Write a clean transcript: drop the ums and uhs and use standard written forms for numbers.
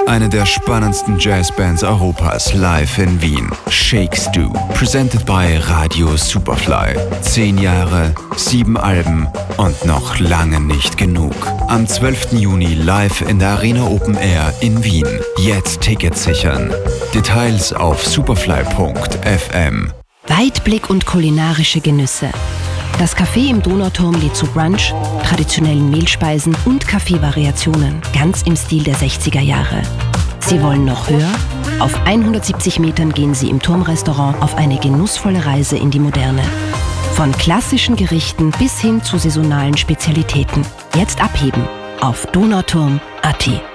Eine der spannendsten Jazzbands Europas live in Wien. Shake Stu, presented by Radio Superfly. 10 Jahre, 7 Alben und noch lange nicht genug. Am 12. Juni live in der Arena Open Air in Wien. Jetzt Tickets sichern. Details auf superfly.fm. Weitblick und kulinarische Genüsse. Das Café im Donauturm lädt zu Brunch, traditionellen Mehlspeisen und Kaffeevariationen, ganz im Stil der 60er Jahre. Sie wollen noch höher? Auf 170 Metern gehen Sie im Turmrestaurant auf eine genussvolle Reise in die Moderne. Von klassischen Gerichten bis hin zu saisonalen Spezialitäten. Jetzt abheben auf donauturm.at.